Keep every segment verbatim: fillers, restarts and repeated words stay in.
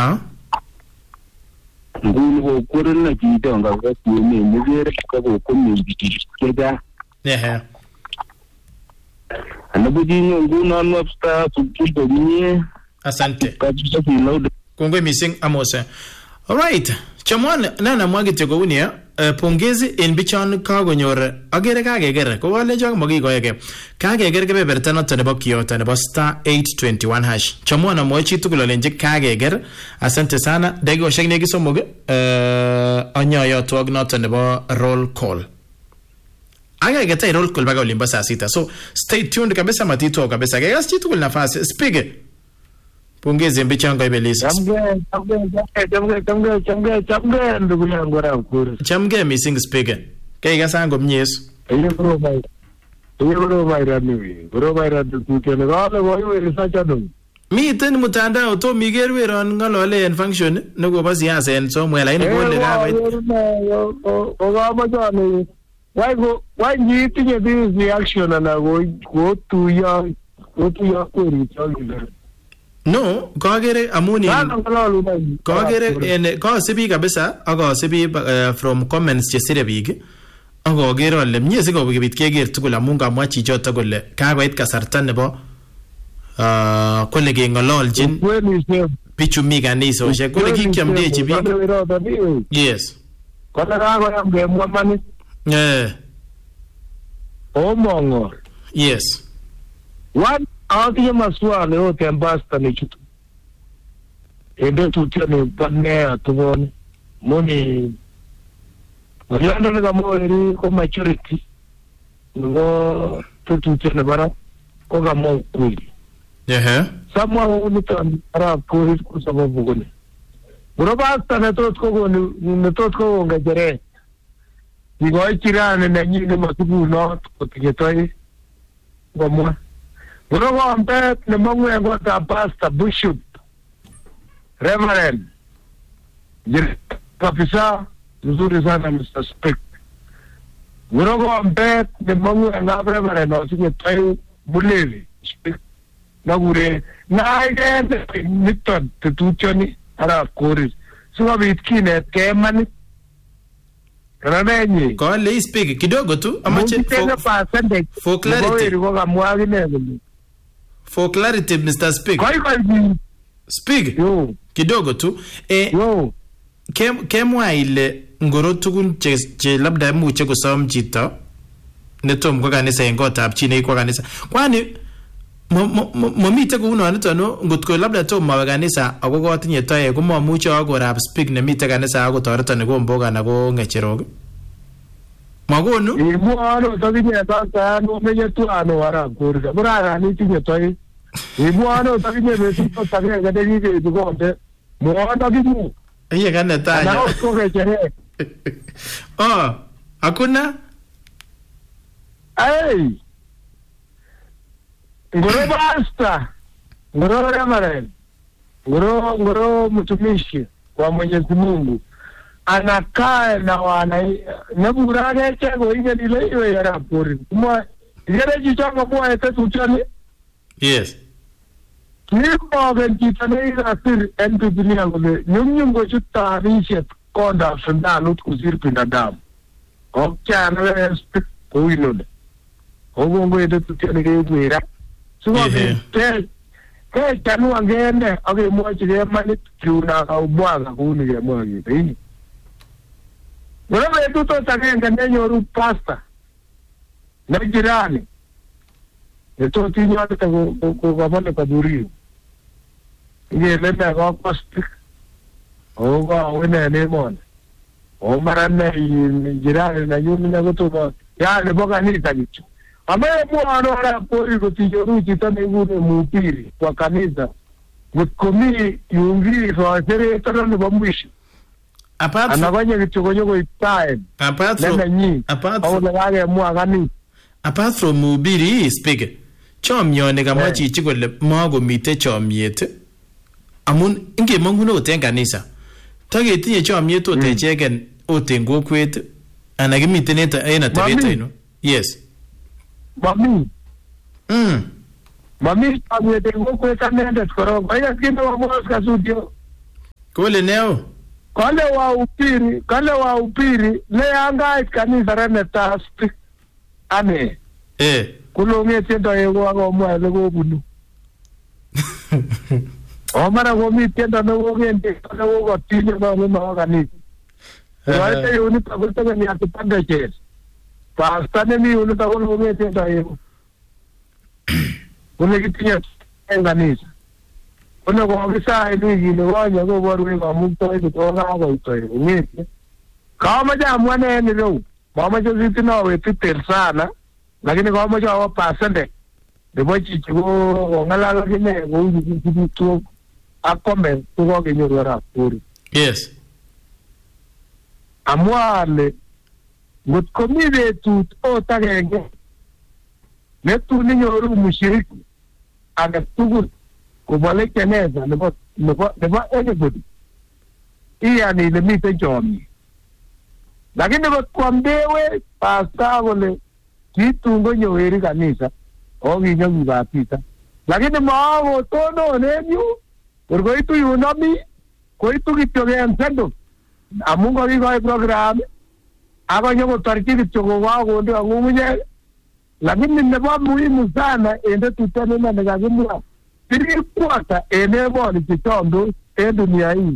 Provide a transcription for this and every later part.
aha nguni ko kurna ki don ga ko ne ne zere ka ko kunni ke da ehe anabuji nguna nopsta tukido ni asante ka tsafi lauda kongwe missing Amos. All right, chamwan nana mwagite ko unia uh, pongezi en bichon kagonyor agere kageger ko wale jog magi goyege kageger ke beberta not nebo Kyoto nebo star eight twenty-one hash chamwan amwe chi tugul lenje kageger asante sana dego shegne gisomog uh, anyoyo twog not nebo roll call aga geta roll call baga olimba saa sita, so stay tuned kabisa matito kabisa gas chi tugul nafasi speak pongezi mbichanga ibelisa chamge chamge chamge chamge chamge ndugu yangu rakuru chamge missing speaker kai gasango mnyesu iyo bro mai iyo bro mai rami bro mai radu tutene gale boy research adu miten mutandao to miger weron ngolole en function nego ba siasa en so mwela ini gole gabe o o ga ma jane why go why ni tinye this reaction na go go to ya go to ya query chali no kagere amuni kagere en ka sibi kabisa aga sibi uh, from comments che sire big aga gere ole mie sigo bit keger tugul amunga mwachi jota gole kagoit kasarta nebo uh, kole ge ngololjin pichu miga niso she kole kikyamdechi big yes kole kago yamge mwamani eh o mongo yes one Auntie maswali yote mbasta ni kitu. Ende tutia ni panea tuvoni. Moni. Wajanda nga mweri ko maturity. Ngo tutia ni bara. Ko ga mo kweli. Ehe. Samwa unitan ara kweli ko sababu gani. Burabasta na tot ko ni na tot ko ngajere. Ni kirane na nyingi masubu no ko tigetoi. Ngomwa. Unago ambaye ni mungu ya ngota Pastor Bishop Reverend Kapisa nzuri sana Mister Speak. Unago ambaye ni mungu ya ngabra Reverend Osike tayo bulele Speak na gure na ide niton tutuchoni ara kori suwa bitkine kemani Ranenyi ko le speak kidogo tu amache for, for clarity for clarity Mister Speak Koi koi Speak yo kidogo tu eh yo kem kemwa ile ngoro tugun che, che labda muche kusom chito netom kwa kanisa engotab chi ne kwa kanisa kwani momite kuno nito no ngotko labda tom ma kanisa ago tinye toye ko mamuche agorab Speak ne mite kanisa ago toreto ne gomboga na go ngecherog magonu ibu ano takinye tata no menye tu ano wara kurga burara ni tinye toye ibu ano takinye betu takinye gade ni ke dugonde mo ano bimu iye kana tanya na ko kechere oh hakuna hey ngoro basta ngoro ramare ngoro ngoro mtumishi wa Mwenyezi Mungu anakaa na wana na burage chego ile ile ile ya rapori kuma ile jichanga kwa ete tuchani yes ni ko ben kitane ira sir en dunia ngole nyum go chutta rishet konda funda lut kuzir pinadam ko chana speak ko inode ko ngo ete tuchani ke gwera suwa ke ke tanu angene age mochi ke manit kuna ka ubwaga kuni ke mochi ni wewe tu to takenga nenyoru pasta na jirani eto tinyo hata ko ko kabane kaburi ye lenda ko pasta o ga wena ne mon o marana jirani na yumi na goto ya ne boga ni tagichu ame mu anora pori ko tinyo kitane ngune mupiri kwa kanisa mkomi yungi so sere tano bamwishi apart anafanya kichokonyo ko time apart from apart from au mu agani apart from mubiri Speak chomyone kama chichi kole mago mite chomyet amun inge manguno oten kanisa tagetinye chomyet otechegen oten kokwet ana kimiten en atebet ino yes mami mm mami chomyet en kokwet anendet korong aya kindo mos kasudio Kole neo. Kale wa upiri, kale wa upiri le anga kanisa Renaissance ane. Eh. Kulonge tendo yego ako mwele ko bunu. Omara ko mi tendo no ngende ko ko tinyo no no kanisa. Wale yuni pakuta ni atupanda ches. Pasta ne mi unu takon ko tendo yego. Kule kitinya kanisa. Ono ko bisa ini gini wanya ko boru ko mukto ko ga ko to ni. Kama ja mwana ni ro. Mama jo zitina we titel sana. Lakini kama jo wa pasende. De bochi ko ngala ko ne ko to akome ko ke nyoru ra puri. Yes. Amwale ngot komide tu o tagenge. Netu ni nyoru mushiriki. Aga tugu kubale keneza nebo nebo nebo anybody iya ni le mite jomi lakini kwa kwambewe pasta wale kitu ngonyo weri kanisa ogi nyogi bapita lakini mawo tono nenyu urgo itu yunomi ko itu kityoge ensendo amungo gi go program aba nyogo tariki kityogo wa go ndo ngumunye lakini nebo muhimu sana ende tutane na ngagimwa tiri kwata enebo ni kitondo e dunia hii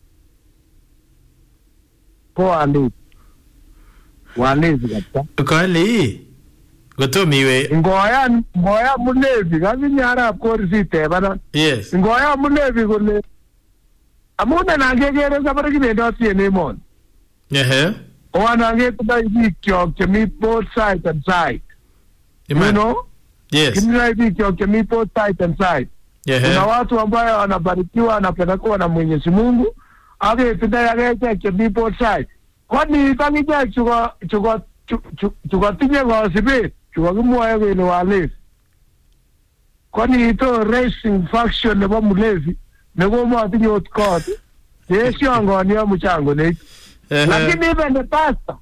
kwa andi walizi kabisa Kale gotomiwe ngoya ngoya mulevi gazi nyara korisite bana yes ngoya mulevi gole amuna nangegere sabara kibendo tiene mon ehe wana ngekuda ibi kyo kemi both side and side you know yes kimna ibi kyo kemi both side and side. Yeah. Kuna watu ambao wanabarikiwa wanapelekwa na Mwenyezi Mungu age pita yake ke people side kwani kangija chuko chuko chuko tinye kwa sibe chuko kumwa ni wale kwani ito racing faction nebo mulevi nebo mwa tinye otkot yesho ngoni ya mchango ne lakini bende pasta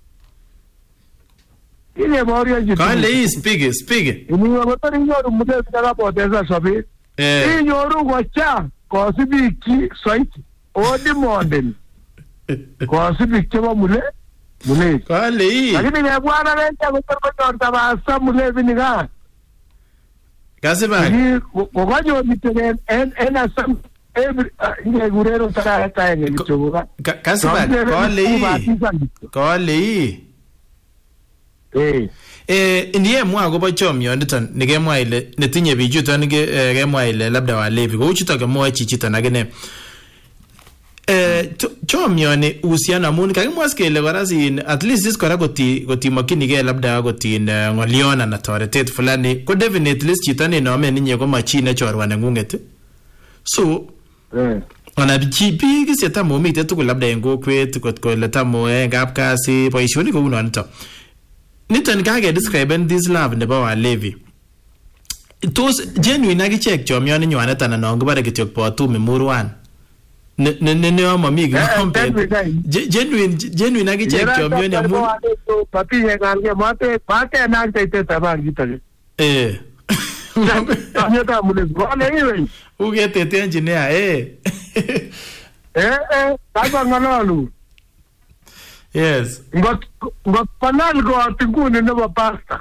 ile morio jitu Kale speak speak ni wagotori nyoru mulevi kaka poteza sobe eh inyoru kocha kosibiki soiti odi modern kosibiki chebo mule mule Kale lakini ne bwana lenta kutorko tabasa mule biniga Kasiba ni kokojo mitegen en en asam every inge gurero tara ta nge bichoga Kasiba Kale Kale eh Eh ndiye mwa akobo chomyoniton nikemwa ile netinye bichuton kemwa ile labda walevi kou chuto kemwa chichiton akine eh chomyoni uhusiano amun kakimwa kele kora sin at least is kora koti kotimakkinige labda kotin ng'olyon anan toretet fulani ko definitely chito nenome ninye ko machi ne chorwa nengunget so eh ana bichi kisetam momite tugul labda en kokwet kot kole tamo en kapkasi boisionik kou nonito niton kage describe this love nebo walevi tos genuine akichek chomyoni nywanet anan non kibare kityo botume murwan ne ne ne mami gombe genuine genuine akichek chomyoni amun papi ye ngalge mate mate na tete tabang gitale eh Anyata mule gole iwe ugete engineer eh eh eh kaba ngalalu yes ngot ngot panal go atinguni nebo pasta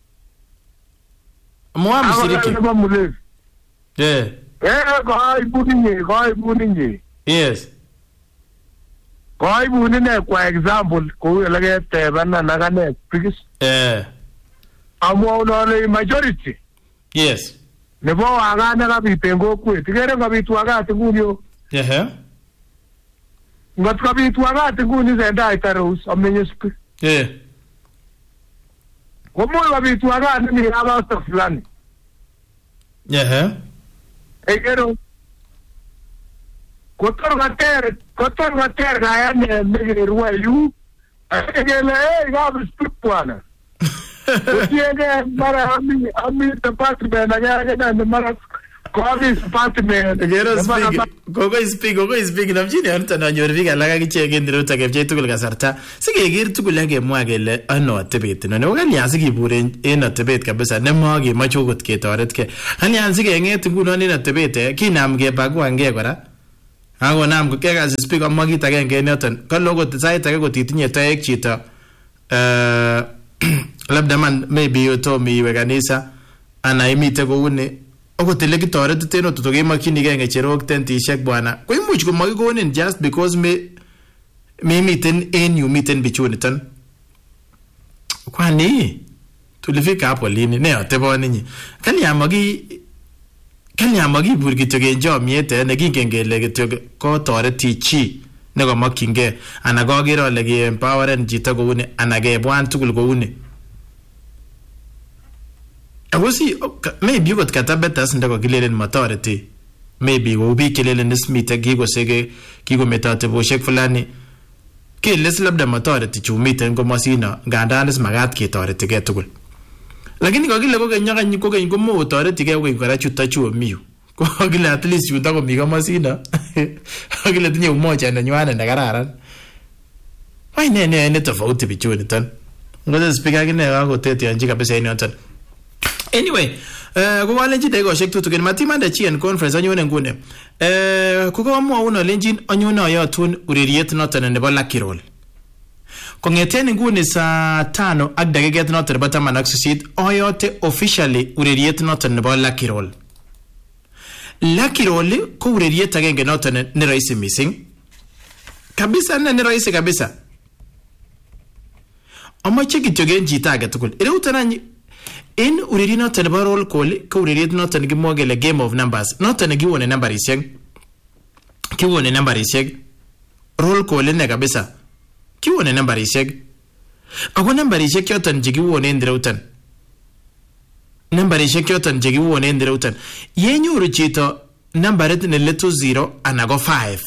mwa mshiriki nebo mule eh eh go ibuninye go ibuninye yes go ibunine kwa example ko elege tebana nagane pigis eh amwa unole majority yes nebo wagana kabitengo kwe tigere kabitu agati ngunyo eh ngot kabitu agati nguni zenda itarus amenye spi eh komo kabitu agati ni abasta fulani eh egero kotor gater kotor gater gaya ne ne ruwayu egele eh gabu spirituana Otienge mara ami ami department aga ga ne mara Kobe department Gero speak gogo speak gogo speak namjini anta na nyor biga laga kichege ndiro takepche tugul kasarta sigeger tugul age mwa gele ano atebet no ne wali asigi bure en atebet kabisa ne mage macho got ketoret ke ani ansige nget nguno en atebet kinam ge bagwange kora Ako nam ko kega speaker magit agenge noton. Kalo ko sait age ko titinye toek chito eh labda man maybe yoto mi we kanisa ana imite ko une okot ele kitoretiten oto kemakchinigei ngecherok tentishek bwana ko imuch ko makikonin just because me me miten en yu miten bichuniton kwani tulifika hapo lini ne ateboni nyi kali amagi kali amagi bur kityo kenjomiete ne kingengele kityo ko toreti chi ne komakchinge ana koger ale ke empoweren chito ko une ana ke bwan tugul ko une agosi maybe got katabetas ndako kilelen matoreti maybe wo bi kilelen ismite gigo sege gigo metate boshek fulani keles labda matoreti chumiten ko masina gandan is magat ke toreti ke tugul lakini ko kile ko kenya kan ko ko mo toreti ke ko kora chuta chuo miu ko kile at least chuta ko mi ko masina kile tinye umoja na nywana na kararan why ne ne ne tofauti bichuniton ngoja speaker kine ko tete anje kabisa ni otan. Anyway, uh, ko wale jide go shek tutu gen matimande chi en conference anyone ngune. Eh, ko ko mo uno lenjin anyone ayotun ureriet noton nebo Lucky Roll. Kongeten ngune sa tano ak dakiket noton nebo taman ak sisit ayote officially ureriet noton nebo Lucky Roll. Lucky Roll ko ureriet agenge noton ne rahisi missing. Kabisa ne rahisi kabisa. Amache kityo gen jita age tugul. Ire utanani in ureriet noton nebo roll call ko ureriet noton kimwogele game of numbers noton kiwone nambarishek kiwone nambarishek roll call ne kabisa kiwone nambarishek ako nambarishek yoton jikiwone ndirutan nambarishek yoton jikiwone ndirutan yenyoru chito nambarit ne letu zero ana go five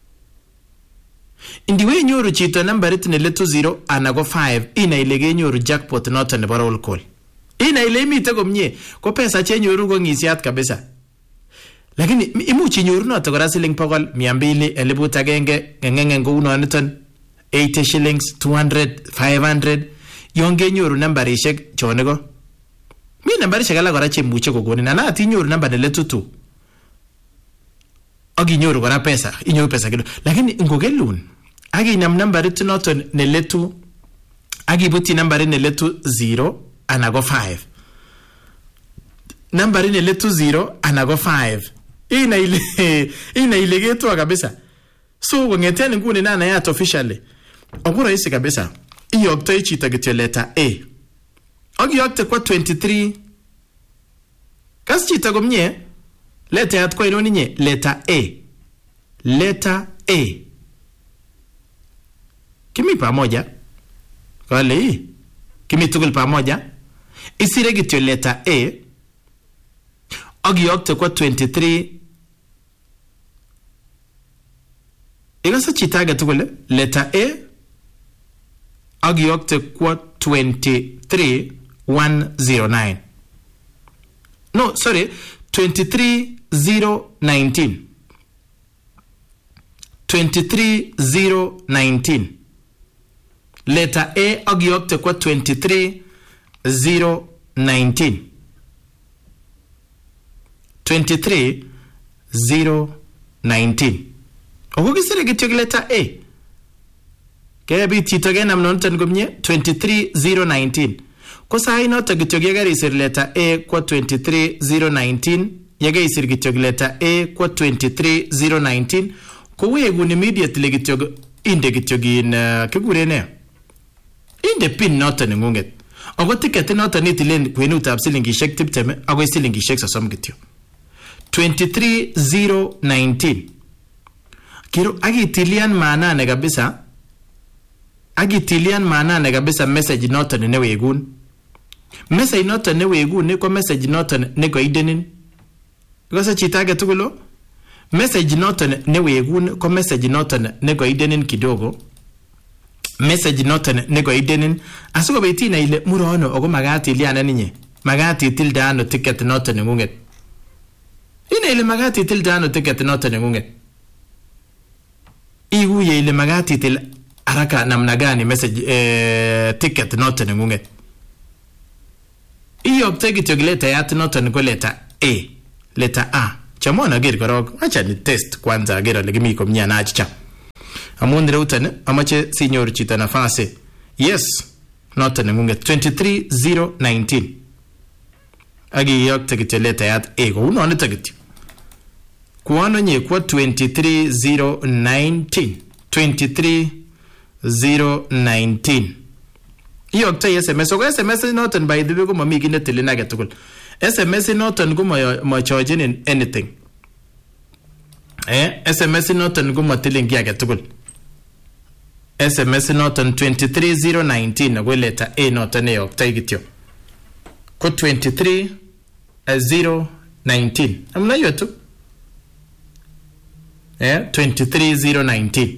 indiwe nyoru chito nambarit ne letu zero ana go five ina ile genyoru jackpot noton nebo roll call. Ina ile imite komye ko pesa chenyoru ko ngisiat kabisa. Lakini imuch inyoru noto kora siling pokol mia mbili elibut agenge ngengenge ko unoniton eighty shillings two hundred five hundred yonge nyoru nambarishek choniko. Mi nambarishek alak kora chemuche kokonin ana ati nyoru namba ne letutu. Agi nyoru kora pesa, inyoru pesa kidogo. Lakini ngogelun agi nam nambarit noton ne letu agi buti nambarit ne letu zero ana go five. Number in letu zero ana go five. Ina ile ina ile getu kabisa. So ngeten ngune nana ya officially. Okura isi kabisa. Iyo okto ichita gityo letter A. Ogi okte kwa twenty-three. Kas chita gomnye letter yat kwa inoni nye letter A. Letter A. Kimi pamoja. Kale hii. Kimi tugul pamoja. Isire gityo letter A. Ogi okte kwa twenty-three. Igasa chitaga tugule letter A. Ogi okte kwa twenty-three one oh nine. No, sorry, twenty-three oh nineteen. twenty-three oh nineteen. Letter A ogi okte kwa twenty-three oh nineteen. twenty-three oh nineteen. Ogo gisire gityo letter A. Kaya bi tito gen am nonton gomnye twenty-three oh nineteen. Ko sahi nota gityo gari isir letter A kwa twenty-three oh nineteen. Yaga isir gityo letter A kwa twenty-three oh nineteen. Ko wegu immediately gityo inde gityo gin uh, kigure ne. Inde pin noton ngunget. Ogo ticket noton itilen kwenutab silingishek tipteme ago silingishek sosom gityo. twenty-three oh nineteen. Kiro agitilian maana kabisa. Agitilian maana kabisa message noton ne wegun. Message noton ne wegun ne ko message noton ne ko idenin. Gosa chitage tugulo. Message noton ne wegun ko message noton ne ko idenin kidogo. Message noton ne ko idenin asuko betina ile murono ogo magati iliana ninye. Magati tildano ticket noton ngunget. Ina ile magati tildano ticket noton ngunget. Igu ye ile magati til araka namna gani message eh, ticket noton ngunget. Iyo obtegi to letter yat noton ko letter A. Letter A. chamon ager korok acha ni test kwanza ager ale kimi komnya na achicha amun reutan amache sinyor chita nafasi yes noton ngunge twenty-three zero nineteen agi yok tikiti leta yat ego uno ni tikiti kuano nye kwa twenty-three zero nineteen twenty-three zero nineteen yok ta S M S ko S M S noton by the way ko mami kine tilina ke tukul S M S noton ko ma charge in anything eh S M S noton ko ma tilin ki ke tukul S M S noton twenty-three zero nineteen na leta A noton e yok ta igityo ko twenty-three zero nineteen amna yotu eh twenty-three zero nineteen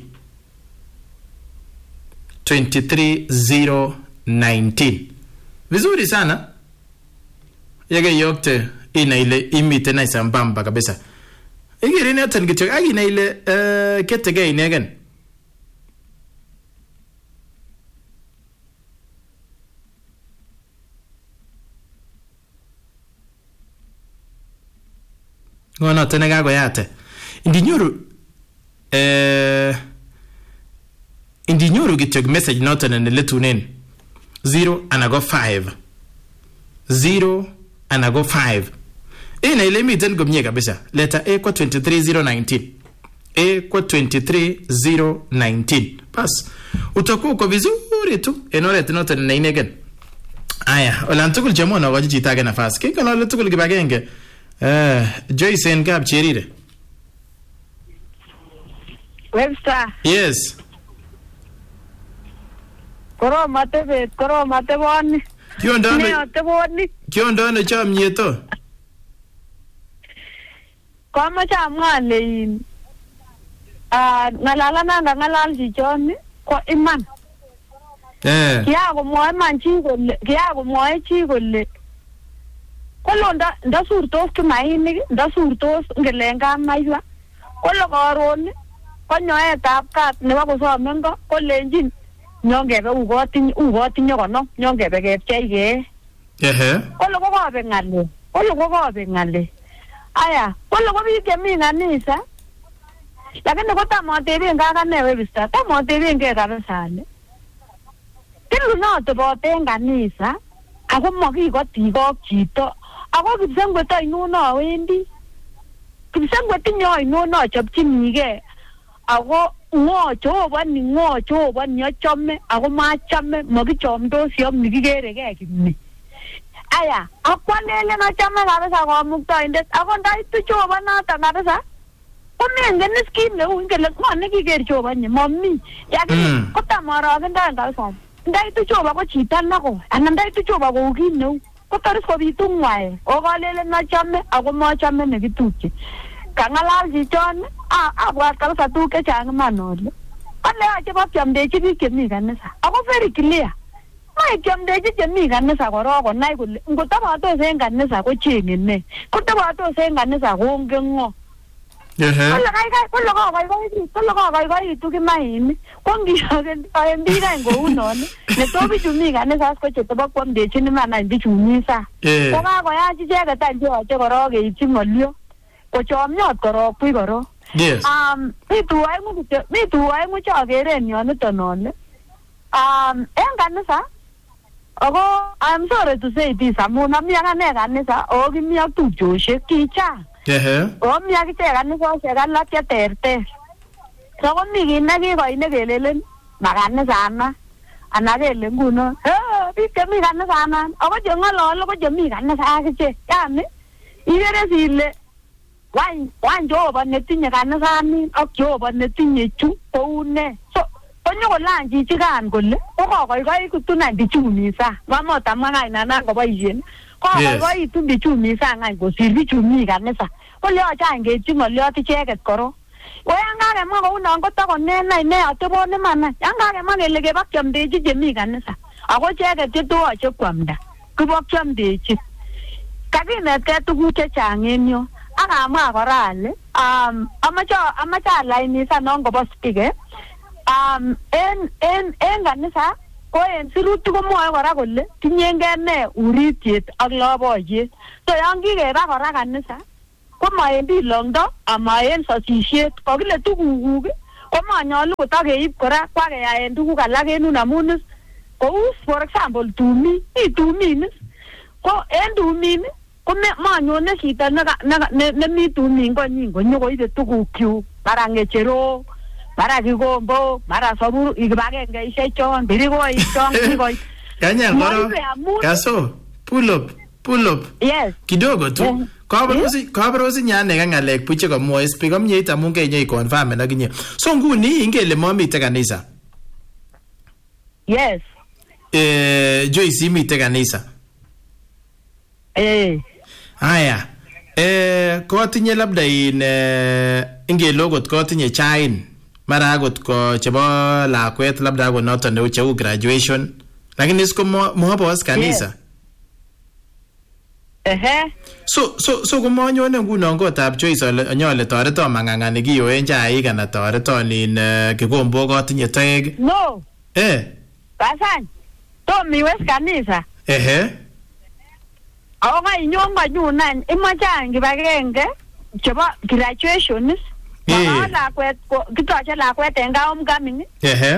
twenty-three zero nineteen vizuri sana yage yokte ina ile imite na isambamba kabisa igiri ne tan gicho agi na ile uh, ketege inegen ngona tenega go yate indinyuru eh indinyuru gicho message noton en letunen zero and I go five zero and I go five ina ile miten gomnye kabisa letter A kwa twenty-three zero nineteen A kwa twenty-three zero nineteen pas utakuwa uko vizuri tu enore tinote na inegen aya wala ntukul jamona waji tage nafasi kika na le tukul gibagenge eh Joyce en gab cherire Webster yes koro matebe koro mateboni kiondo ne ateboni kiondo ne chamnyeto kama chamwale in ah ngalala nanga ngalal chichoni ko iman eh kia ko moy man chi kole kia ko moy chi kole kolo nda nda surtos tumaini nda surtos ngelenga maywa kolo karon ko nyoetab kat nebo kosomengo kolenjin nyongebe ugotin ugotin nyokono nyongebe kepcheige ehe kolo ko kobe ngale kolo ko kobe ngale aya kolo ko bi kemi kanisa lakini ko tamotebe ngaka newe bista tamotebe nge kabisa ne tilu no to bote kanisa ako makiko tikok chito ako kipsengwet ainon awendi kipsengwet inyo ainon achopchinige ako ngo chobani ngo chobani achome ako machome makichomdosi am nikikerege kimni aya akwalele nachome kabisa komuktoindet ako ndaitu chobanoto kabisa komengen iskin neu ngele ngo nikiker chobani mami yakini kotamorokendo kabisa ndaitu choba ko chito nako anan ndaitu choba ko kin neu kotoris kobitu ngwae okalele nachome ako machome nekitupche kangalal chichon a abwat kabisa tuguk chechang iman ole ale ache bakyamdechi biik chemi kanisa ako very clear mai kyamdechi chemi kanisa korok konai kole ngotabatos en kanisa ko chenge ne kotabatos en kanisa kongen ngo ehe kole kai kai kole ko kai kai kole ko kai kai tu kimaini kongiyogen ayen biga ngounon ne tobi chumi kanisa ko chetoba kwamdechi ni mana bichu misa ko ka ko ya chicheke tan jo ache korok keipchi ngolyo ko chomnyot korok pui korok yes um mitu aengu mitu aengu chakeren yon niton ole um en kanisa ako I'm sorry to say this amun ami akane kanisa o kimi ak tupchoshek kichang ehe o mi akichek kanisosiek alak cheterter so komi kit nekikoi nekelelen makanisana ana kele nguno eh biik chemi kanisana ako cheng'olole ko chemi kanisa akichek yani ikere sile Wan wan Jehova netinye kanisani ak Jehova netinye chu kou ne so konyokolan chichikan kole kokokoikoi kutuna bichu misa ngamotamwa kaina nan koboisien kokoikoitu bichu misa ngany kosir bichu mi kanisa kole yoche any keipchi ng'olyot icheket korok ko yan kakemwa kounon kotakonenai ne atebon iman yan kakemwa kele kebakyamdechi chemi kanisa ako icheket chetoyoche kwamda kibokyamdechi kakinetkei tuguk chechang en yo akamwa kora ale um amache amache alainisa non kobo speaker um en en en kanisa ko en sirutik komwoe kora kole tinyengei ne uritiet ak loboyet so yan kikeba kora kanisa komaendi longdo amaen sasisiet kokile tugukuk komanyolu kotakeib kora kwakeyaen tuguk alak en un amun kou for example tumi itumin ko en tumin ko manyone chito nemi tumin konyin konyokoibe tugukyuk mara ngechero mara kikombo mara saburu ikibagenge ishechon birikoi chon birikoi kanya ngoro kaso pull up pull up yes kidogo tu kabarosi kabarosi nyane kangalek puche ko mo sp komye itamun kenye confirm na kinye so nguni ingele momite kanisa yes eh Joyce imite kanisa eh haya eh kotinye labda in ingele ogot kotinye chain mara agot ko chebo lakwet labda agot noton ne cheu graduation lakini isko mohobos kanisa ehe so so so komonyone ngunon kotab Joyce anyole toreton mangangani kiyoen chaik ana toreton in kikombo kotinye toek no eh Pasany Tommy West kanisa ehe ako inyon konyunan imache angibagenge chebo graduation mama lakwet kitoche lakwet en homecoming ehe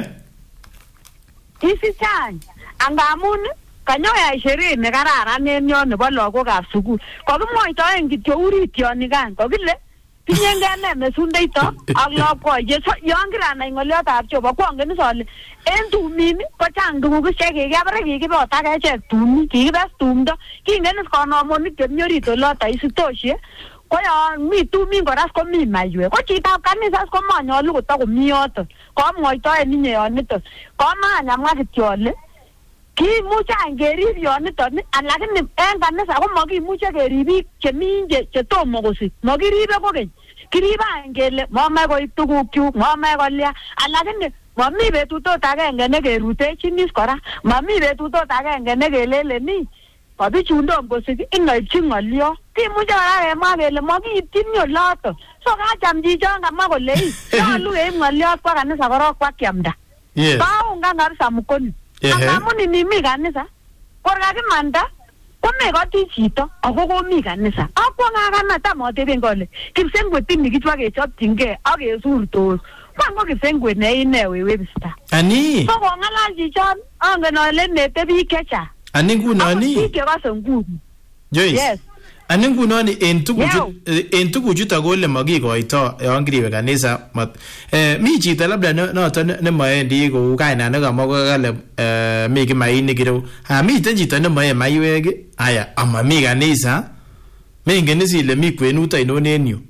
isichany angamun kanyoya sherehe ne kararan en yon nebo lagokab sukul kokimwoitoen kityo urityoni kan kokile tinyengene mesundeito ak lapkoye yon kiranai ngolyotab Jehova kwangen sole en tumin ko chang tuguk che kikebare kikibot ak echek tumi kikibes tumdo kingen is konomonik chemi orit oloto isitoshe ko yon mi tumin kora ko mi maiwe ko chitab kanisa ko manyolu kotakomi yoto komwoitoen inye yon nito komanyamwa kityo ole kimuche angerib yon nito lakini en kanisa ko makimuche kerib biik chemi chetomo kosich makiribe kokeny kiribe angele mamae koib tugukyuk mamae kolya lakini mami betut ot agenge ne kerutechinis kora mami betut ot agenge ne keleleni kabichundom kosich inoibchi ngolyo kimuche kora kemwa kele makiityin oloto so kacham chichon kamwa kole nyolu keib ngolyot kwa kanisa korok kwakiamda kaungan kabisa mkono amun inimi kanisa kor kakimanda komekoti chito ako komi kanisa akwa ngakana tamoteben kole kipsengwet ini kichwa kechopchingei ak kesurtos kwango kipsengwet ne ine wewe bista ani so kongalal chichon angen ale nete biik chechang ani ngunoni biik chekose nguni Joyce yes ani ngunoni en tuguchu en tuguchuto kole makikoito yon kiribe kanisa eh mi chito labda noton ne maendi kou kaina ne kamwa kale eh mi kimaini kireu ha miten chito ne mae maiwek aya ama mi kanisa mengen isile mi kwenut ainon en yu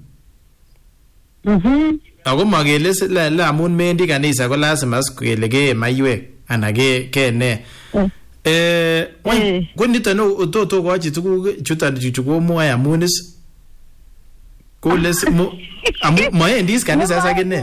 mhm ako makele la amun mendi kanisa ko lazima kele ke maiwek ana ke ke ne eh ko nito no toto ko chi tuguk chuton chu ko moya amunis ko les mo amu maendi kanisa sasa kene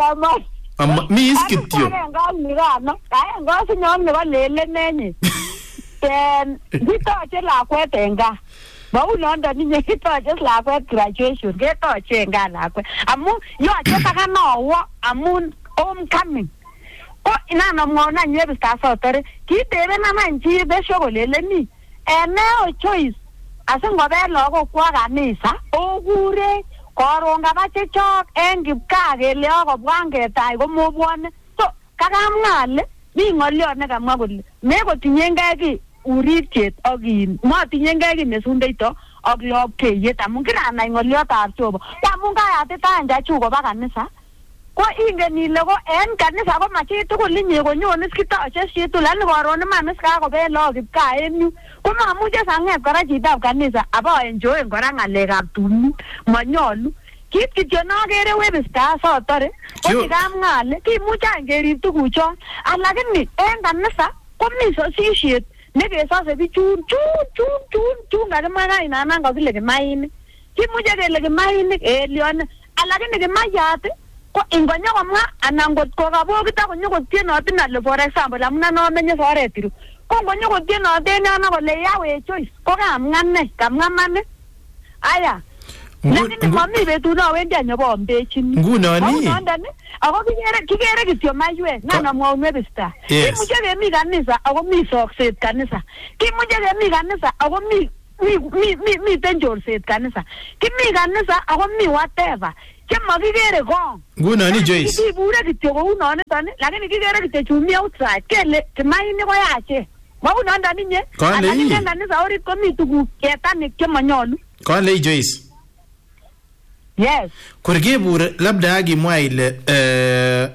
am mi iskityo ngano kaya ngosi nyon nebo lele nenyi ten kitoche lakwet enga bau nondo ninye kitoche lakwet graduation ketoche enga lakwet amu yoche takanowo amun homecoming ko inano mwona nyebe stasotore kitebe nana nchi besho koleleni eneo choice asingobel lagok kwa kanisa okure koronga bachechok en kipkaa kele akobwan ketai komobwone so kakamngale mi ngolyo ne kamwa kole mekotinyengei ki uritiet ak in matinyengei ki mesundeito ak lopkeyet amun kiranai ngolyotab Jehova amun kayatita njachu koba kanisa ko ingen ile ko en kanisa ko machi tugul inye konyonis kitoche chitu lani koron iman ska kobel lagok kipkaa en yu ko mamuche sanget kora chitab kanisa abo enjoyen kora ngalekab tumi manyolu kit kityo nagere webista sotore ko kikamngale kimuche angerib tuguchon alakini en kanisa komi sosisiet nekesose bichun chun chun chun chun kakimaka inanan kakile kimainik kimuche kele kimainik elion alakini kimayat ko ingonyo komwa anan ngot ko kabokit ak konyo kotienotin ale for example amuna nomenye soret iru ko ngonyo kotienoten yana kole yawe Joyce ko kamngane kamngamane aya lakini mami betut nawendi anyobo ombechini ngunoni ako kikere kikere kityo maiwek nana mwaunwe bista kimuche kemi kanisa ako mi sokset kanisa kimuche kemi kanisa ako mi mi mi mi mi tenjorset kanisa. Kimi kanisa ako mi whatever. Chema kigere gong. Nguno ni Joyce. Kibure kityo ko uno niton lakini kigere kityo chumi outside. Kele timaini ko yache. Mau nanda ninye. Lakini kanisa orit komi tuguk ketanik chemanyolu. Kale Joyce. Yes. Kurgebur labda agimwa ile eh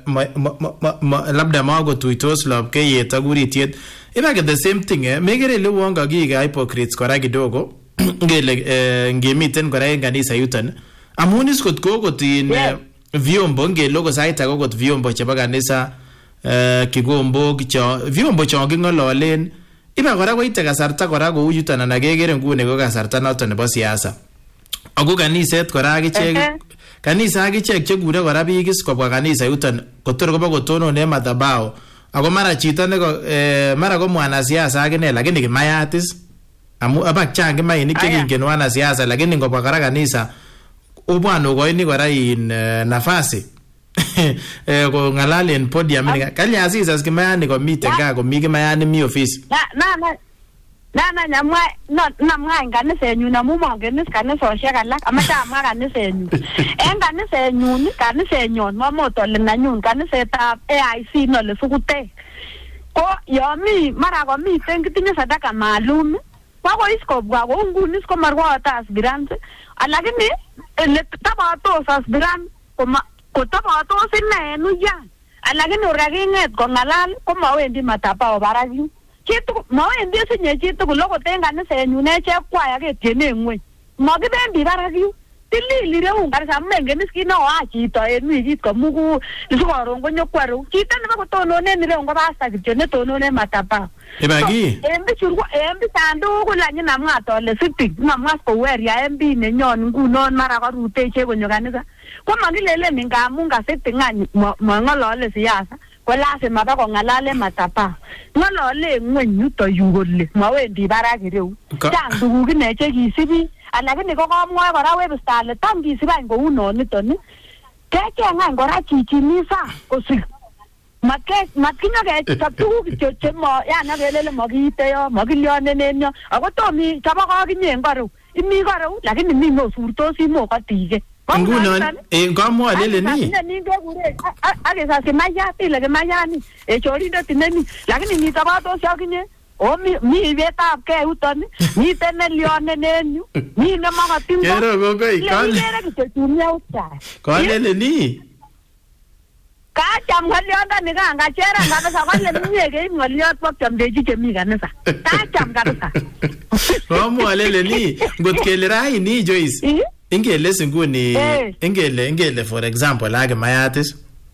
labda mago tuitos labkeyet aguritiet. Ibage the same thing eh megere le wonga giga hypocrites kora kidogo ngele ngemiten kora en kanisa yuton amun iskot kokotin vyombo ngelo ko saita kokot vyombo chebo kanisa kigombo kicho vyombo chon kingololen iba kora koite kasarta kora kou yuton ana kegere ngune ko kasarta noton nebo siasa ako kaniset kora akichek kanisa akichek chekure kora biik is kobwa kanisa yuton kotor kobo kotonon en madhabahu ako mara chito neko eh, mara ko mwanasiasa akine lakini kimayatis amu abak changi mainik chekingen wanasiasa lakini ngobwa kora kanisa ubwano koini kora in uh, nafasi eh ko ngalalen podium ni kalya asisa kimayani komiten ka komi kimayani mi office na na na na na nyamwa no namwa kanisa na mu mongen kanisa oshek alak amache amwa kanisa enyu en kanisa enyu ni kanisa enyon mamoto le nanyun kanisa tab A I C no le sukute ko yomi mara komiten kitinye sadaka maalum wako iskobwa ko nguni isko marwa ta aspirant alakini le tabatos aspirant koma ko tabatos ine nuya alakini urakinget ko ngalal ko mawendi matapao baraki chitu mawendi sinye chitu kuloko tenga kanisa ne chekwaya ketiene ngwe makibendi baraki tilili reu kanisa mengeni skino achito en wikit komugu isikoron konyokwaru chito nebo kotonone ni reu ngobasta kityo ne tonone matapao ibagi embi churwa embi sandu kulanye namwa tole city namwa ko weria embi nenyon ngunon mara karuteche konyo kanisa ko makilele ningamunga city ngani mangolole siasa ko lazima ba ko ngalale matapao ngolole ngwen yuto yugole mawendi baraki reu chang tuguk ne chekisibi alakini ko komwa kora webstyle tam kisiban ko uno niton kechengan kora chichimisa kosik make makinyo ke tuguk chemo yana kelele makite yo makilyonen yo ako tomi chabo kakinye ngaro imi karo lakini mi no surtos imo katike ngunon eh komwa lele ni ni ngekure ake sasa mayati le mayani e chorindo tineni lakini ni tabatos yakinye o mi mi vetab ke uton mi tenelyonen enyu mi nemakatimbo kero gogoi kan kere kitumia uta kalele ni kacham ngoliot ni kanga chera kabisa kole mie ke ngoliot pokchamdeji chemi kanisa kacham kabisa komwa lele ni ngot kele rai ni Joyce ingele singuni ingele ingele for example age mayatis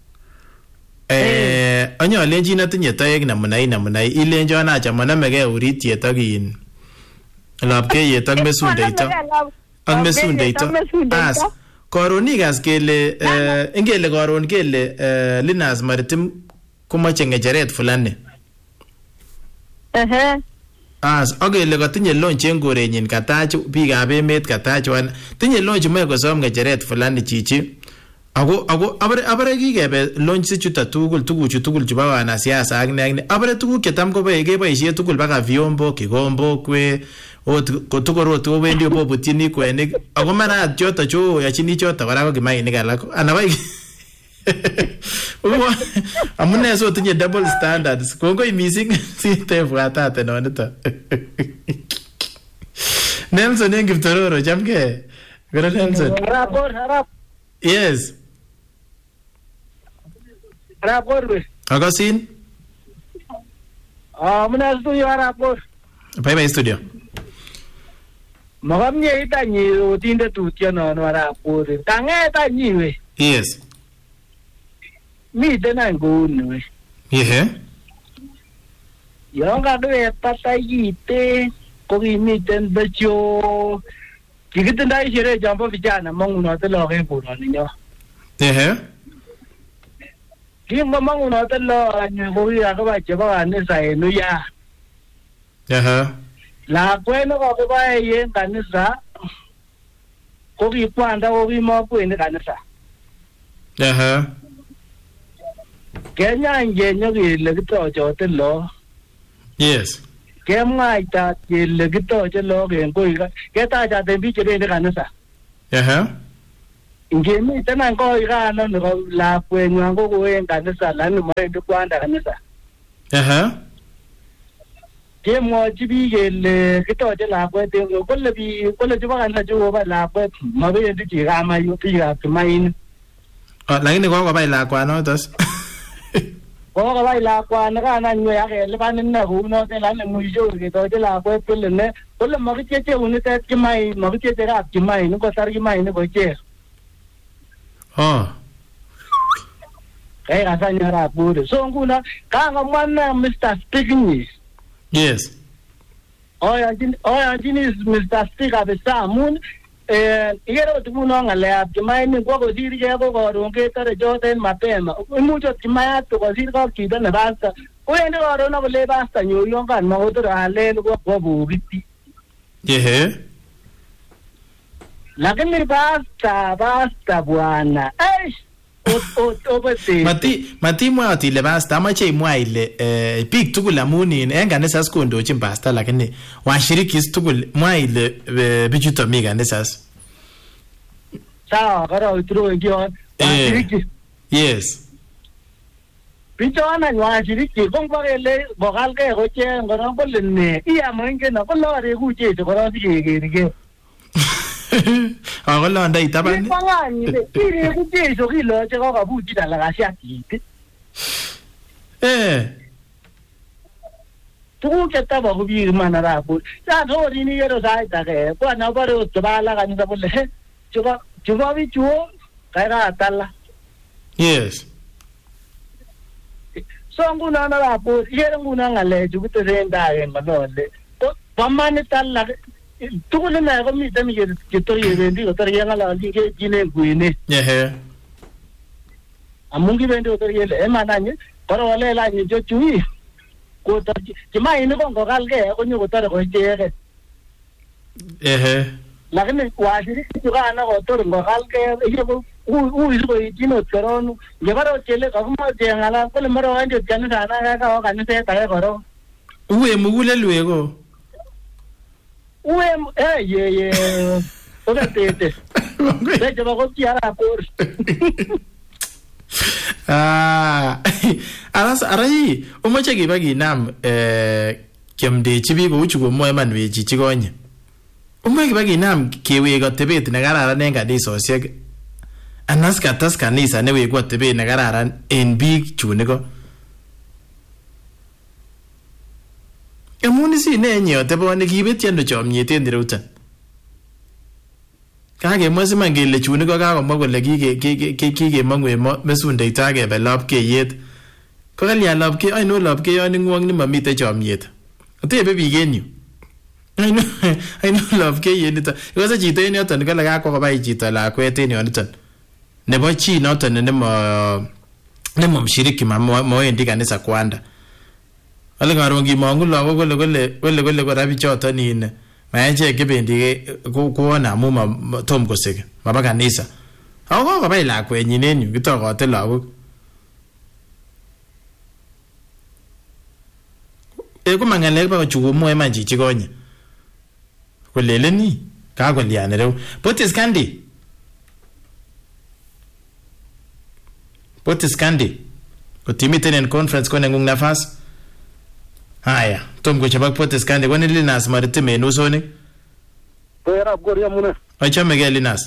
eh anyolenjin atinye toek namunai namunai ilenjon acha manamege uritiet akin lapkeyet ak mesundeito ak mesundeito as koronikas kele ingele koron kele Linus Maritim komache ngecheret fulani ehe as agele katinye launch en korenyin katach biikab emet katach wan tinye launch moe kosom ngecheret fulani chichi ako ako abare abare kikebe launch sichuta tugul tuguchu tugul chebo wanasiasa ak ne abare tuguk chetam koboe keboisie tugul baka vyombo kikombo kwe ot kotukorot wendi obobutini kwenik ako mara choto cho yachini choto kora ko kimainik alak anabai Uwa amune so tinye double standards kongoi missing site fuatate nonito Nelson en Kiptororo chamke Gora Nelson Rapor harap Yes Rapor Akasin Ah muna studio rapor Bye bye studio Makamye itanyi utinde tutyo no rapor tangeta nyiwe Yes mi tena nguni yeah yonga dwe patayite ko kimiten becho kikitindai sherehe jambo vijana manguno telo ke puno ninyo yeah kimba manguno telo anyo ko ya ko ba cheba kanisa enu ya yeah la kweno ko ko ba yen kanisa ko ki kwanda ko ki mo kwene kanisa yeah Kenya ngenyo kile kitochote lo yes kemwaita kele kitoche lagok en koi ketachaten biik chebendi kanisa. Ehe. Ngemiten any koikano nebo lakwenywan ko koen kanisa lakini moendi kwanda kanisa. Ehe. Kemwochi biik kele kitoche lakwet en koi kole biik kole chebo kanisa chekobo lakwet mobendi chikamayo biikab Kimainik. Lakini kokobai lakwanoton. Kokobai lakwani kananywe akelipan ine kounotet lakini mwisho ketoche lakwet kole ne kole makityeche unitet Kimainik makityeche kap Kimainik kotar Kimainik kocher. Oh. Kaya kasanya rapuri. So nguno kangomwa na Mister Speaking. Yes. Oya jin oya jin Mister Speaker kabisa amun eh igero tumuno ngalea Kimainik kwa kosiri ke ko koron ketare joten mapema. Imucho Kimayat to kosiri ko kito ne basta. Uende koron akole basta nyoyon kan makotor alen ko kwa bukiti. Yehe. Lakini basta basta bwana. Eish. Mati mati mwa ile basta amache imwa ile eh biik tugul amun en kanisa skondochin basta lakini washiriki tugul mwa ile bichuto mi kanisa. Sawa karo utro ngion washiriki. Yes. Bichona washiriki kongwa kele bokalke koche ngoro kole ne iya mange na ko lore kuche ko sigegerige. Ako londa itaban. Ni pangani le ire kuche so kilo che ko kabuji dala kasiati. Eh. Tu ke ta ba kubi mana ra bu. Sa thori ni yero sai ta ke ko na ba ro tbala kan sa bolle. Chuba chuba bi chuo kai ra tala. Yes. So nguna na ra bu yero nguna ngale ju te renda en manole. Ko pamane tala tukul na ko mi tami ke to yebendi ko tar yanga la ndi ke jine guine. Yehe. Amungi bendi ko tar yele e mananye pero wale la ni jo chui. Ko tar Kimainik ko ngokalke ko nyu ko tar ko jege. Ehe. Lakini washiri tukana ko tor ngokalke ye ko u u ko jino teron ye baro chele ko mo jengala ko le maro anje kanisa na ka ko kanisa ta ko ro. Uwe mugule luego. Uwe eh ye ye oda tete de yo hago tiara por ah alas arai umoche kiba kinam eh kiamdechi biik kou chu komoe man wechi chikonye umoche kiba kinam kewek atebet ne kararan en kanisosiek anas katas kanisa ne weku atebet ne kararan en biik chuniko Amun isi ne enye ateboni kibet yando chomnyet en ireuton. Kakemwa siman kele chuni ko kakomwa kole kikemong'u en mesundeito akebe lapkeiyet. Ko kalyan lapke ainon lapkeyoni ng'wong ni mamite chomnyet. Otebe biik en yu. Ainon lapkeiyet nito. Ikose chito en yoton kole kakwa kobai chito lakwet en yoniton. Nebo chi noton nemo nemo mshiriki moendi kanisa kwanda. Ale karon kimong'u lagok kole kole kole kole kora bichoton in maeche kebendi koona amu tom kosik maba kanisa. Ako kokobai lakwenyin en yu kitokote lagok. E ko mangalek ba chukumo ema chichi konye. Koleleni kakolyan ireu. Potis Kandi. Potis Kandi. Kotimiten en conference kone ngung nafas. Haya, tom ko chabak Potis Kandi kone Linas maritime en usonik. Toyarab Goria mune. Achomege Linas.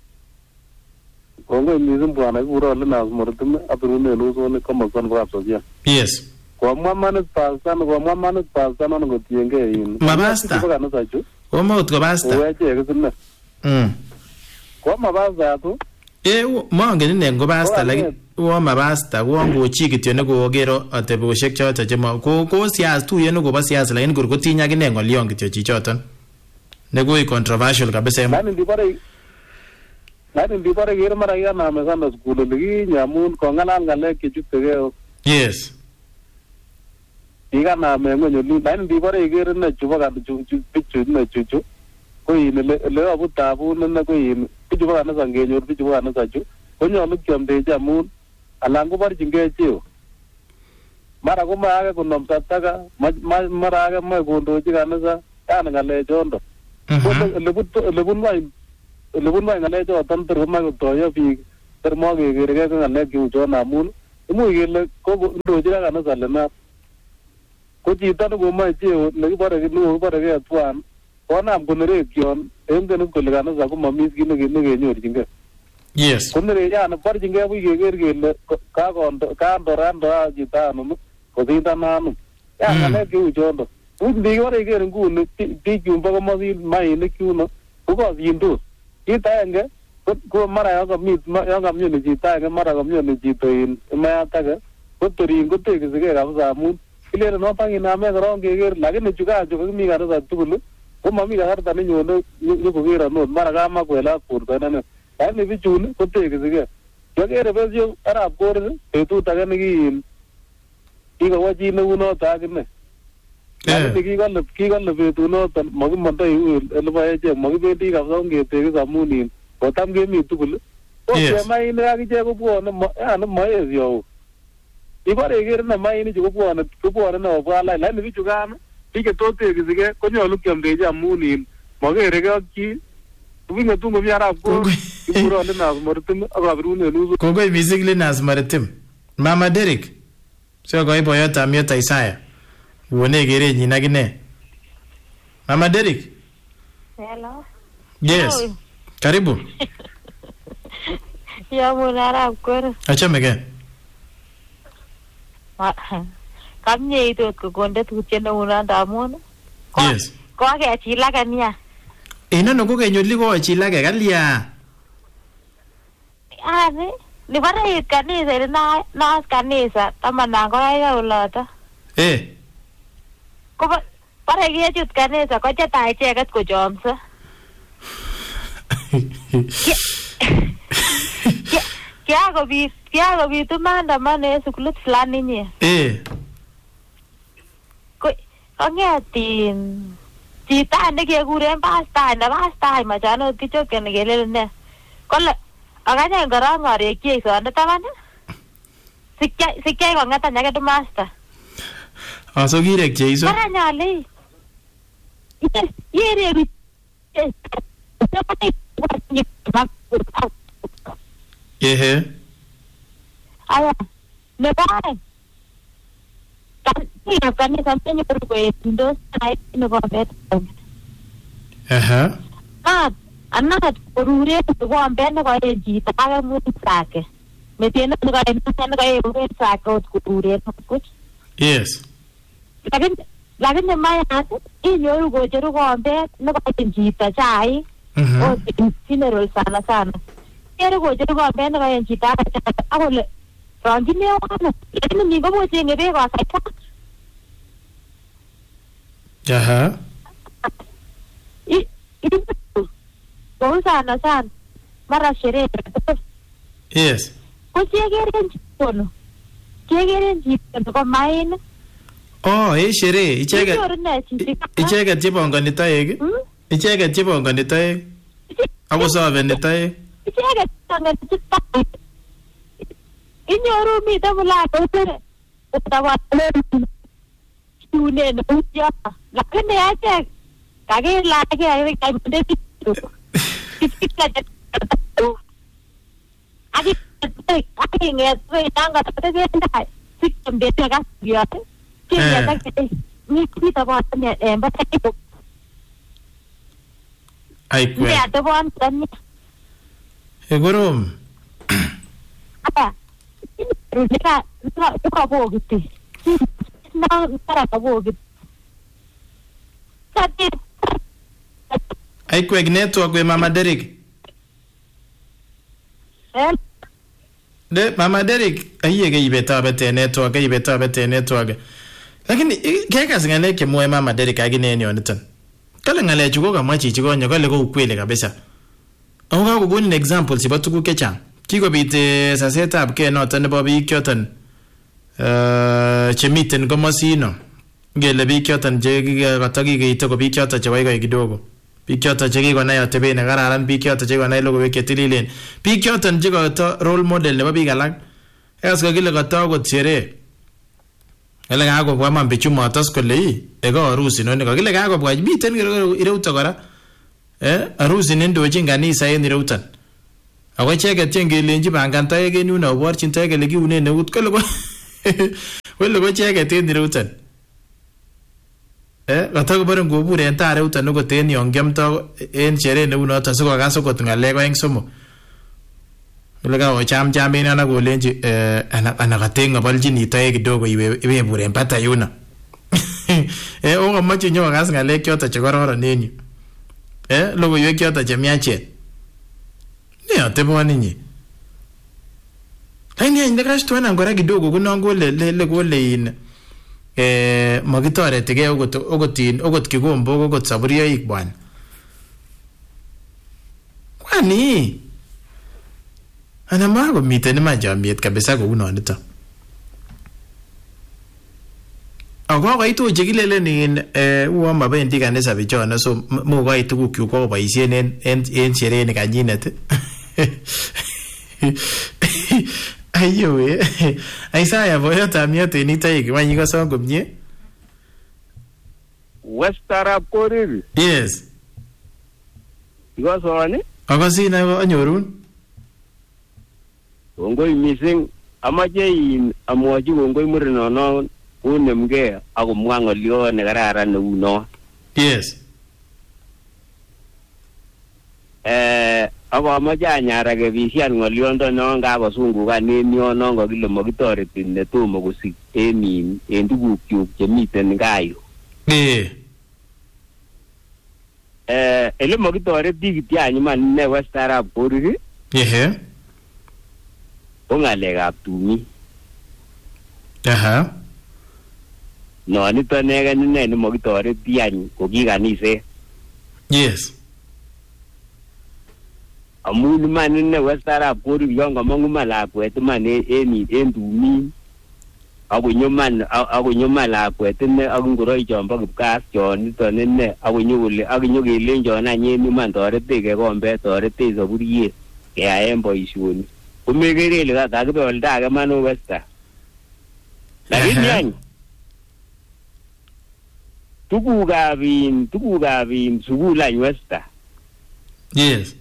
Kongo mizim bwana kuro Linas maritime abirune en usonik komoson ko Kapsozia. Yes. Kwa mwamanit pastan, kwa mwamanit pastan ano kotienge in. Mabasta. Kwa kanisa chu. Kwa maut ko basta. Uweche kisine. Mm. Kwa mabasta tu. Eh, mongen ine ngo basta lakini wo mabasta wo ngo chi kityo ne kokero ateboshek choto chemo ko ko siasa tuye ne kobo siasa lakini kur kotinya kine ngolion kityo chichoton ne koi controversial kabisa. Nani ndipare Nani ndipare kero mara yana mesana skulu ligi nyamun ko ngalal ngalek chechutege. Yes. Iga na mengo nyoli nani ndipare kero ne chuba ka chu pichu ne chuchu ko yin le le abutabu ne ko yin pichu ba na sangenyor pichu ba na sachu ko nyolu kyamde jamun alan ko barjinge chiu mara ko maage kunom sataka mara age mae kondochi kanisa yani ngalechondo lebunwai lebunwai ngalechoton tor komae kotoyo biik tor makekergei ko ngalek cheu chon amun imuch kele kondochi kanisa lenat ko chito nekomoe cheo nekibore nekokiboregei tuan konam konerekyon engen kole kanisa komami kit nekenyorchingei. Yes. Konereyani borchingei buch keker kele kandorandoa chito anum kosindan anum. Ya ngalek cheu chondo. Uch ndikibore iker nguni biik chumbo komosin mainik chuno kokosindos. Kit aenge ko mara yon kamyoni chito aenge mara kamyoni chito in mayat age kotorin kotekisigei kabisa amun kilele noton kiname korong keker lakini chukachu kokimi kanisa tugul komami kasarta nenyone nyokokeronot mara kamakwelat borto inene lakini bichun kotekisigei. Kiakere besyo arap korir betut age nekiin kikowo chi neunoto akine lakini kikole kikole betunoton makimondoi olebo echek makibendi kabisa ongetekis amun in kotam kemi tugul ko chemainik akichek kobwone yani moesio ibore iker ine mainichu kobwone kobwone neobwalai lakini bichu kan biik chetotekisigei konyolu kiamdechi amun in makerekei ak chi kobingetu komi arap ko kikuron Linus Maritim akabirune nusu. Kongoi mising Linus Maritim. Mama Derek sikokoi boyotab Miota Isaya wone kerenyin akine. Mama Derek. Hello. Yes. Hello. Karibu. Yamun arap kwer. Achameke. Kamye itot kokonde tutye neunon amun. Yes. Ko akechilake nia. Inono ko kenyoli ko ochilake kalya. Ani, nibare it kanisa ili na naas kanisa tamana ko aya ulata. Eh. Ko pare kechut kanisa ko cheta icheket kochomso. Kiakobit kiakobitu maandamano en sukulit fulani nye. Eh. Ko kongetin chito nekekuren pastai ne pastai machanot kichokeni kelele ne. Kole akanye korong arekyi sonde taban sikyai sikyai kong'et any ake master. Aso kirek Jeiso. Mara nyali. Yere Yehe. Aya. Nebo aeng. Kanisa kanisa menyoru koetundos ai nebo bet. Aha. Kat anat koruret koambet nekoen chito ake musake. Metiene nekoen nekoen musake ot koruret kuch. Yes. Lakini lakini mayat inyoru kocheru koambet nekoen chito chaik. Mhm. Ot funeral sana sana. Kere kocheru koambet nekoen chito ake akole rongchini wana lakini mi komochenge beek kosaita. Aha. I Kou sana sana mara sherehe. Yes. Ko chekeren chito no. Chekeren chito ko main. Oh, eh sherehe icheket. Icheket chebongoni toek. Icheket chebongoni toek. Ako soveni toek. Icheket chebongoni toek. Inyoru mite mulago tere. Utakwale. Tune no ya. Lakini achek kakilake akimende kitu. Aki aki ngetwe tanga tatenda. Sikem bete kasya. Kaya takete. Ni kita bata ne emba tako. Ai kwe. Ni atabon tani. Egorom. Apa? Rudika ra ko bogiti. Na para ko bogiti. Sati. Ai kwe network we Mama Derek. Eh? De Mama Derek ayiye ke ibeta bete network ke ibeta bete network. Lakini keka zingane ke mwe Mama Derek agine ni oniton. Kale ngale chuko kama chichi konyo kale ko ukweli kabisa. Ako ka kokoni example sibo tuguk chechang. Kikobit sasetab ke noton nebo biik choton eh chemiten komosino. Ngele biik choton che kikatakigeite ko biik choton chebo iko kidogo. Biik choton che kikonai atebet ne kararan, biik choton che kikonai logoiwek che tililen. Biik choton che koto role model nebo biik alak. Egas kokile koto akot sherehe. Ele kakobwa man bichu motos kole ii eko harusi noni kakile kakobwa miten ireuto kora eh harusi nendochin kanisa en ireuton ako icheket chengelenji pangan toek en yuno oborchin toek ele kiunen eut kole ko wele ko icheket en ireuton eh katokobore ngobur en taa ireuton okot en yon kiamto en sherehe neunoton sikokas okot ng'alek oeng somok kole kakocham chamen ana kolenji eh ana kateng'obolchini toek kidogo iwe ibebur en bata yuno eh okomoche nyokokas ng'alek choton chekororon en yu eh logoiwek choton chemiachen ne atebon inye lakini any nekashtuanan kora kidogo kunon kole lele kole in eh makitoretigei okot okot in okot kikombok okot saburioik bwana kwani ana mako miten iman chomyet kabisa kou nonito ako koitu chekilelen in eh uo mabendi kanisa bichona so mokoi tuguk chu koboisien en en sherehe ni kanyinet ayo we Isaiah boyota miyote ni taiki wanyi ko songo mie Westarab koriri yes iko soni akosina anyorun kongoi mising amache in amwochi kongoi murinono unemgei akomwa ng'olyo nekararan neu no yes eh akomoche anyarake bishan ng'olyondo kakosungukan en yono kakile makitoreti netomo kosik en en tugukyuk chemiten gayo eh eh ele makitoreti kityany iman ne Westarab koriri ehe ko ng'alekab tumi aha nonito neken ine nemakitoreti any ko ki kaniset yes amun iman ine Westarab koriri yon kamong'u man lakwet iman en en tumin akonyo man akonyo man lakwet ine ak ngoroik chombo kipkas choniton ine akonyo kole akonyo kelenjon any en iman toretech kekombet toretech saburiet keyaen boisioni komekere ile kakibe olda age man Westar lakini any tugukab in tugukab in sukul any Westar yes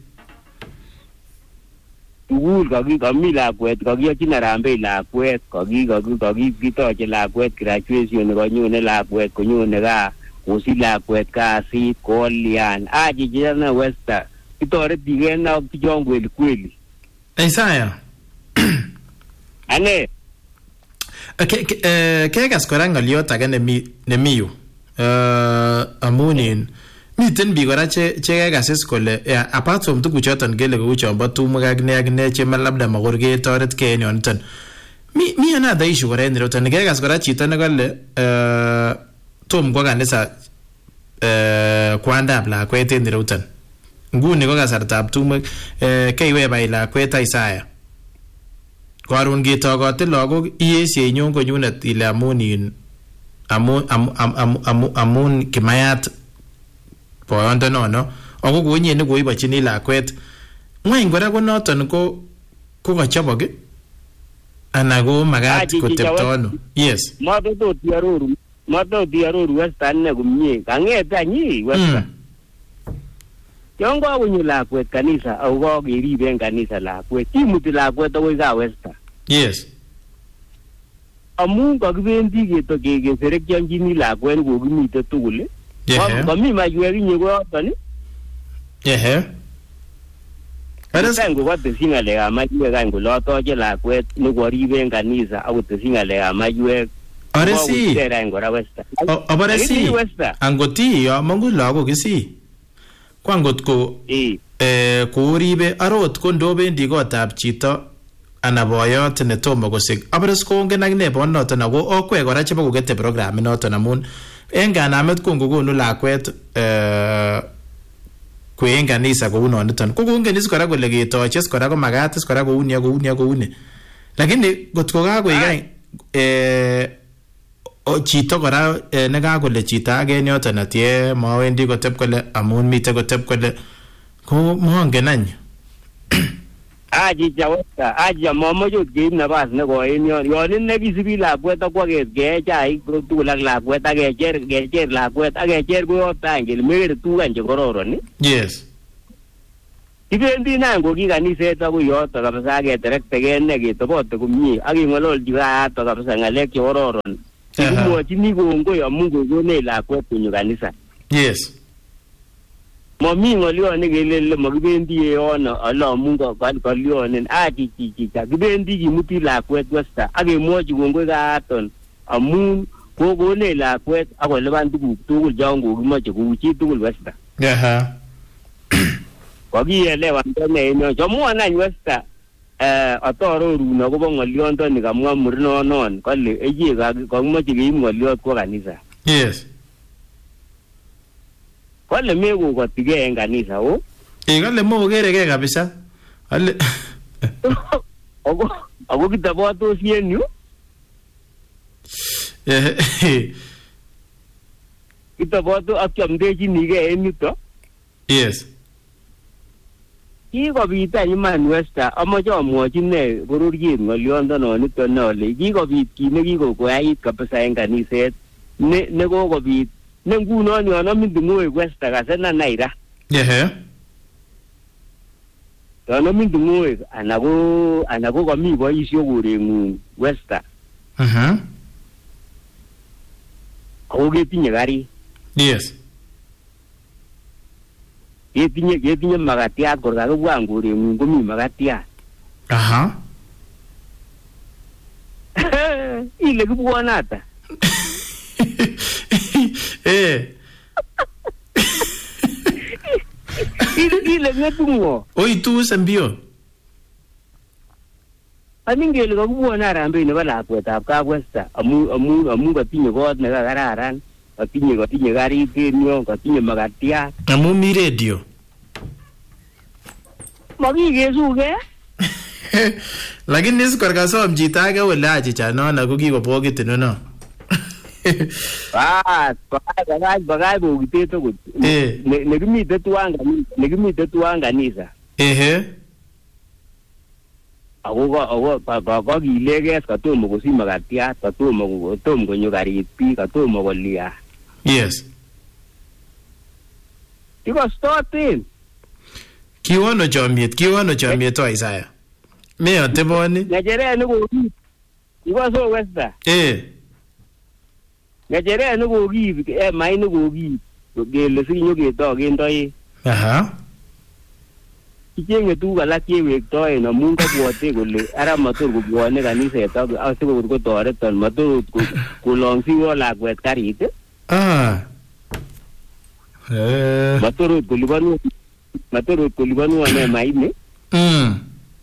sukul kami lakwet kakiyochin harambee lakwet kakitoche lakwet graduation konyone lakwet konyone kaa kosich lakwet kasit kolyan achichana Westar kitoretigei ak bichon kweli kweli Isaiah ane kekas kora ng'olyot age nemi yu amunin miten biik kora che kekasis kole apart from tuguchoton kele kou chombo tumwek ak ne ak ne chema labda makor ketoretkei en yoniton mi mi another issue kora en iroton kekas kora chito nekole tom kwa kanisa kwandab lakwet en iroton nguni ko kasartab tumwek keiwe bai lakwet Isaiah karon ketokote lagok iyesye inyon konyunet ile amun in amun amun amun kimayat boyondo nono ako konye ne koibochini lakwet ngwany kora ko noton ko ko kachobok ana ko magat kotepto ano yes mato to tiaroru mato tiaroru Westar ne kumye kanget anyi Westar yon konyo lakwet kanisa au ko keriben kanisa lakwet kimuti lakwet akoi ka Westar yes amun kakibendi keto keserekyonjini lakwet kokimite tugul kami maiwek inye koyoton ehe Kan ko koteshi ng'alekab maiwek any kole atoche lakwet nekoriben kanisa akotesyi ng'alekab maiwek Oresi kora Westar Oboresi angoti amangu lagok isi kwangot ko eh kooribe arot ko ndobendi kotab chito ana boyot netomo kosik abres kongen akine bonoton ako okwe kora chebo kokete program inoton amun en kanamet kongokonu lakwet eh kwen kanisa kou noniton ko kongen is kora kole ketoches kora ko magat is kora kou ni kou ni kou ni lakini gotko kakoik eh o chito kora nekakole chito age en yoton atie mawendi kotep kole amun mite kotep kole ko mongen any aji jawata aji mama jo game na bas ne ko en yon yon ne kisibi lakwet akwa ke ke chai tu la lakwet age cher ke cher lakwet age cher ko tangel mere tu anje kororon ni Yes. Kibendi nango ki kaniset ako yoto kabisa ke terekte kene ke tobote kumye ak ingololji kato kabisa ngalek che kororon. Kimwochini kongoi amu kokonech lakwet konyo kanisa. Yes. Mami ngolyon nekelele makibendi yono ala Mungu kalyonen achi chichicha kibendi kimuti lakwet westa ak kemwochi kongoi katon amu kokonech lakwet ak kolipan tuguk tugul chon kokimoche kou chi tugul westa. Aha. Kokielewan tene enyo chomuan any westa eh atororuno akobo ngolyondoni kamwa murnonon kole eye kakimoche keib ngolyot kwa kanisa. Yes. Kole meko kotige en kanisa o. Eh kale mo kereke kabisa. Ale Ako ako kitabotos yen yu. Eh. Kitaboto akyamdechinige en yuto. Yes. Kikobit any iman westa amoche amwochi ne bororiet ngolyondonon niton ale kikobit kit nekikokoyait kabisa en kaniset ne nekokobit ne ngunon yon amin tung'oek westa kasena naira. Yeah. Yon amin tung'oek ana ko ana ko kami boisio koreng'ung westa. Mhm. Ako ketinye karit. Yes. Ketinye ketinye makatiat kor kakibwan koreng'ung komi makatiat. Aha. Ile kibwanata. Eh. Ile ile ngetungo. Oi tu sembio. Aningele kakibwan arambe nebo lakwetab kapwesta amu amu amu katinye kot nekakararan, katinye katinye karit en yo, katinye makatiat. Amu mi radio. Makikesuke. Lakini sikor kasom chito age wala achicha nono ko kikobokit inono. Ah, bagay bagay bokite to. Eh. Nekimite tuan kanisa, nekimite tuan kanisa. Ehe. Ako ako ako kilekes katomo kosich makatiat, katomo kotom konyo karit bi, katomo kolia. Yes. Kikostotin. Kiwono chomiet, kiwono chomiet to Isaya. Me ateboni. Ngejere ne koki. Iko so westa. Eh. Ngejere ne koki, eh mai ne koki. Kele sinyo keto kendoi. Aha. Kichenge tuguk alak chewektoen amun kabwote kole ara mator kobwone kaniset ak asikor kotoreton mator kolongsiwo lakwet karit. Ah. Eh. Mator kolipanu mator kolipanu ane maine. Mm.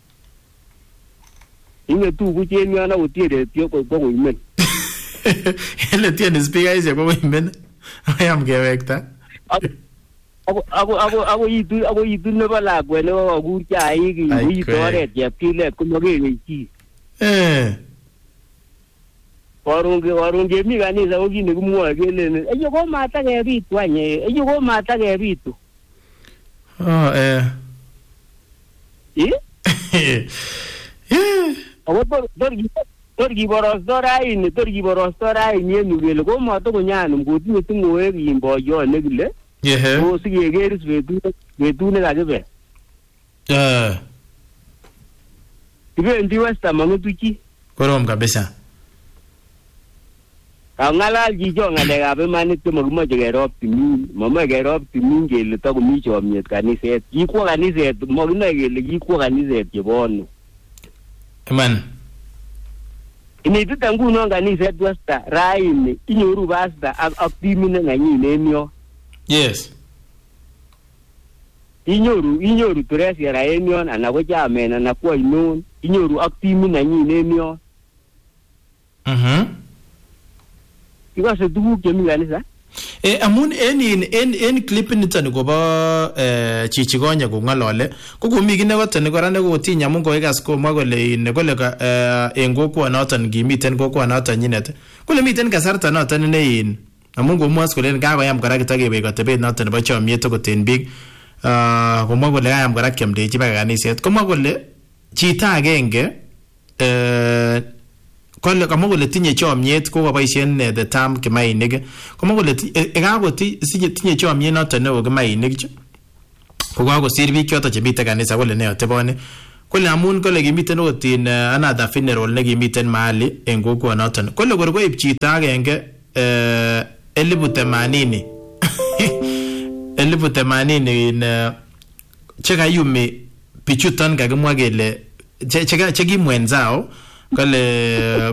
Inge tugu chenyo na utiere tio ko ko imen. Ele tiene speaker ise ko imen. Ayam kewekta. Ako ako ako ako itu ako itu ne bala kwe ne ko gur chai ki wi tore chepkile kumage chi. Eh. Warung ke warung ke mi kanisa ko kine kumwa kele ayo ko mata ke bitu anye ayo ko mata ke bitu. Oh eh. Eh? Eh. Ako tor tor tor giboros torai ni tor giboros torai ni ni kele ko mato ko nyanum ko tinye tingoe kimbo yo ne kile. Yeah. Ko sige geris betu betu ne kabe. Eh. Tibe ndi westa mangutuchi. Korom kabisa. Angalal jijo ngalekab imanit ko magimoche kerop timin, mama kerop timin kele to komi chomiet kaniset. Kikwo kaniset, maginoe kele kikwo kaniset chebono. Iman. Initita nguno kaniset westa raini inyoru basta ak ak timin nanyin emyo. Yes. Inyoru inyoru treasure ra emyon ana ko chamen ana ko inon, inyoru ak timin nanyin emyo. Mhm. Ikose tuguk chemi kanisa. Eh amun en en en clip niton kobo eh chichigonye ko ngalole ko komi kine goton kora ne kotinye amun koigas komwa kole ne kole eh en kokwonoton kimiten kokwonoton nyinet kole miten kasarta noton ne in amun komwas kole kakoyam kora kitakebe kotebet noton nebo chomiet koten biik ah komwa kole kayam kora kiamdechi baka kaniset komwa kole chito agenge eh kole kama kole tinye chomyet ko kaboisien the term kimainik kama kole ekakoti tinye chomyet noto neo kimainik ko kakosir biik choto chemite kanisa kole ne atebone kole amun kole kimiten okot in another funeral ne kimiten mahali en kokwonoton kole kor koib chito agenge eh elipu themanini elipu themanini in chekayumi bichuton kakimwa kele chekimwenzao kale